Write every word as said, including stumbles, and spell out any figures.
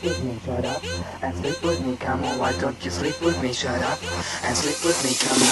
with me, shut up and sleep with me, come on, why don't you sleep with me, shut up and sleep with me, come on.